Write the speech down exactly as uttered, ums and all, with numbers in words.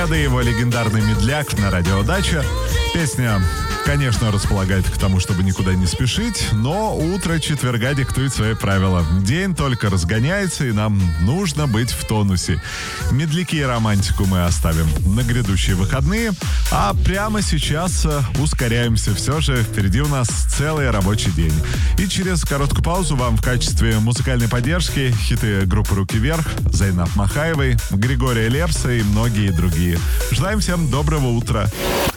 Шредда и его легендарный «Медляк» на радио «Дача». Песня, конечно, располагает к тому, чтобы никуда не спешить, но утро четверга диктует свои правила. День только разгоняется, и нам нужно быть в тонусе. Медляки и романтику мы оставим на грядущие выходные, а прямо сейчас ускоряемся. Все же впереди у нас целый рабочий день. И через короткую паузу вам в качестве музыкальной поддержки хиты группы «Руки вверх», Зайнаб Махаевой, Григория Лепса и многие другие. Желаем всем доброго утра.